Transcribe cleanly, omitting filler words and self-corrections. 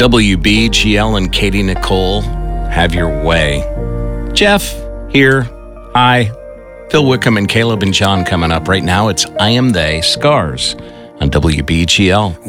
WBGL and Katie Nicole, have your way. Jeff here. Hi. Phil Wickham and Caleb and John coming up right now. It's I Am They Scars on WBGL.